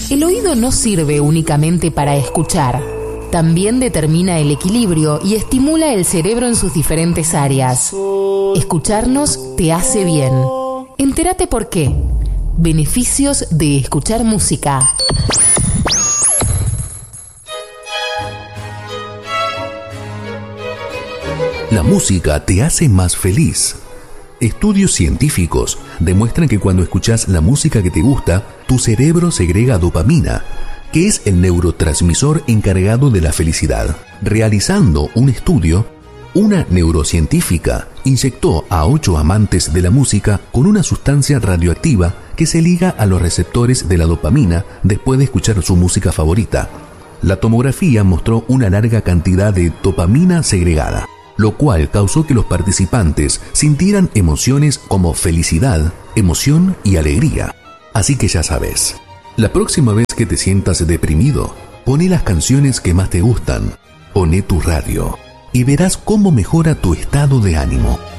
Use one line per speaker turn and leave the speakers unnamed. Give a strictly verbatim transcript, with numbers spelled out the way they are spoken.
El oído no sirve únicamente para escuchar. También determina el equilibrio y estimula el cerebro en sus diferentes áreas. Escucharnos te hace bien. Entérate por qué. Beneficios de escuchar música.
La música te hace más feliz. Estudios científicos demuestran que cuando escuchas la música que te gusta, tu cerebro segrega dopamina, que es el neurotransmisor encargado de la felicidad. Realizando un estudio, una neurocientífica inyectó a ocho amantes de la música con una sustancia radioactiva que se liga a los receptores de la dopamina después de escuchar su música favorita. La tomografía mostró una larga cantidad de dopamina segregada, lo cual causó que los participantes sintieran emociones como felicidad, emoción y alegría. Así que ya sabes, la próxima vez que te sientas deprimido, poné las canciones que más te gustan, poné tu radio y verás cómo mejora tu estado de ánimo.